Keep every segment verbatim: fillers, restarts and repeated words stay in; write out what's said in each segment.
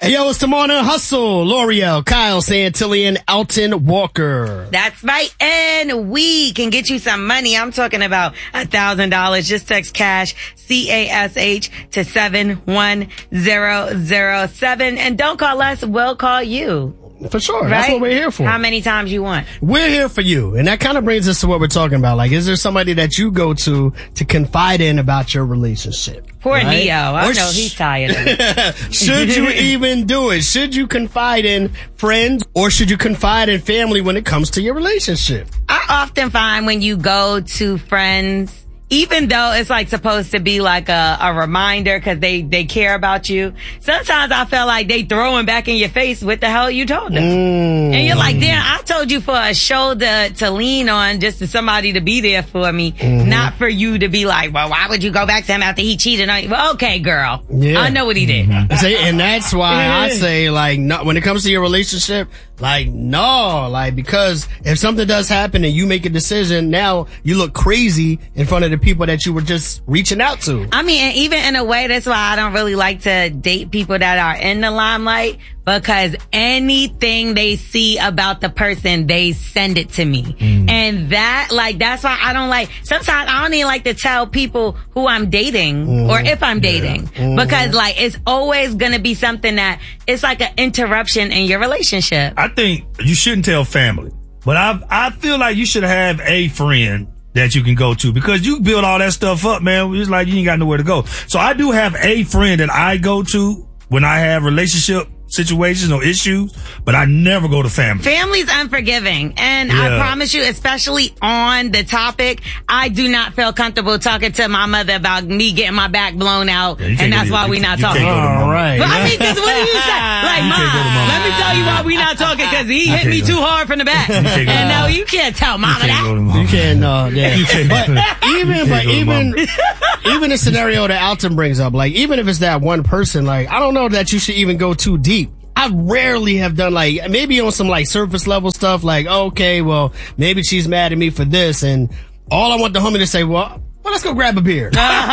Hey, yo, it's the Morning Hustle. L'Oreal, Kyle Santillan, Alton Walker. That's right. And we can get you some money. I'm talking about a thousand dollars. Just text cash, C A S H to seven one zero zero seven. And don't call us. We'll call you. For sure. Right? That's what we're here for. How many times you want? We're here for you. And that kind of brings us to what we're talking about. Like, is there somebody that you go to to confide in about your relationship? Poor right? Neo. I Or know sh- he's tired of it. Should you even do it? Should you confide in friends or should you confide in family when it comes to your relationship? I often find when you go to friends, even though it's like supposed to be like a, a reminder because they, they care about you, sometimes I feel like they throwing back in your face what the hell you told them. Mm. And you're like, damn, I told you for a shoulder to lean on just to somebody to be there for me, mm-hmm. not for you to be like, well, why would you go back to him after he cheated on you? Well, okay, girl. Yeah. I know what he did. Mm-hmm. See, and that's why I say, like, no, when it comes to your relationship, like, no, like, because if something does happen and you make a decision, now you look crazy in front of the people that you were just reaching out to. I mean, and even in a way, that's why I don't really like to date people that are in the limelight, because anything they see about the person, they send it to me. Mm. And that, like, that's why I don't like, sometimes I don't even like to tell people who I'm dating mm. or if I'm dating, yeah. mm. because like, it's always gonna be something that it's like an interruption in your relationship. I think you shouldn't tell family, but I I feel like you should have a friend that you can go to, because you build all that stuff up, man. It's like you ain't got nowhere to go. So I do have a friend that I go to when I have relationship situations or issues, but I never go to family. Family's unforgiving. And yeah. I promise you, especially on the topic, I do not feel comfortable talking to my mother about me getting my back blown out, yeah, and that's to, why we not you talking. All right. But I mean, cause what do you say? Like, Mom, let me tell you why we not talking, cause he hit me too hard from the back. And now you can't tell Mama that. You can't, no, yeah. You can't, but even, but even, even the scenario that Alton brings up, like, even if it's that one person, like, I don't know that you should even go too deep. I rarely have done like, maybe on some like surface level stuff, like, okay, well, maybe she's mad at me for this, and all I want the homie to say, well, well, let's go grab a beer.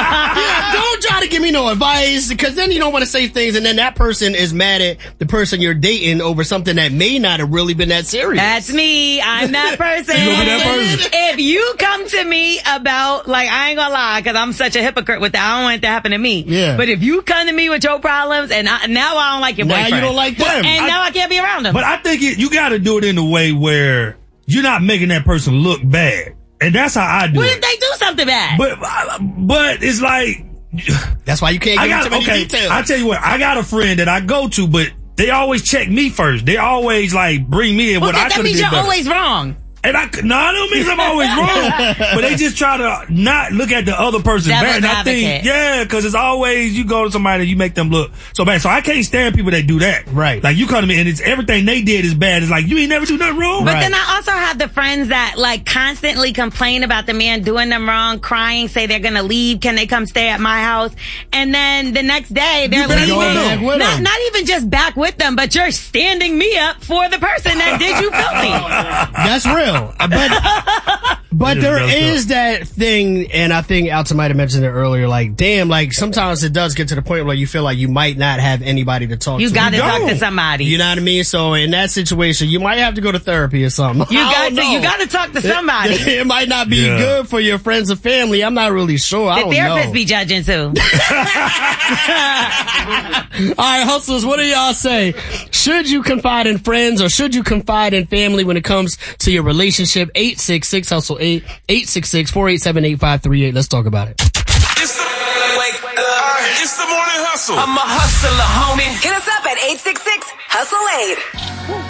Yeah, don't try to give me no advice, because then you don't want to say things, and then that person is mad at the person you're dating over something that may not have really been that serious. That's me. I'm that person. You gonna be that person? If you come to me about, like, I ain't gonna lie, because I'm such a hypocrite with that. I don't want it to happen to me. Yeah. But if you come to me with your problems, and I, now I don't like your boyfriend. Now you don't like them. And I, now I can't be around them. But I think it, you gotta do it in a way where you're not making that person look bad. And that's how I do what it. What if they do something bad? But, but it's like, that's why you can't I give got, too many okay, details. I tell you what, I got a friend that I go to, but they always check me first. They always like bring me in well, what I could have did That means you're better. always wrong. And I, no, I don't mean I'm always wrong, but they just try to not look at the other person Devil's bad. And I think, advocate. yeah, cause it's always, you go to somebody and you make them look so bad. So I can't stand people that do that. Right. Like you come to me and it's everything they did is bad. It's like, you ain't never do nothing wrong. But Right. then I also have the friends that like constantly complain about the man doing them wrong, crying, say they're gonna leave. Can they come stay at my house? And then the next day they're better leaving. go back with Not, them. not even just back with them, but you're standing me up for the person that did you filthy. That's real. But, but there is that thing, and I think Alton might have mentioned it earlier, like, damn, like, sometimes it does get to the point where you feel like you might not have anybody to talk You to. gotta You talk don't. to somebody. You know what I mean? So in that situation, you might have to go to therapy or something. You I got don't to, know. you gotta talk to somebody. It, it might not be Yeah. good for your friends and family. I'm not really sure. I The don't therapist know. be judging too. All right, hustlers, what do y'all say? Should you confide in friends or should you confide in family when it comes to your relationship? eight six six hustle eight, eight six six, four eight seven, eight five three eight. Let's talk about it. It's the, wait, uh, it's the Morning Hustle. I'm a hustler, homie. Hit us up at eight six six hustle eight.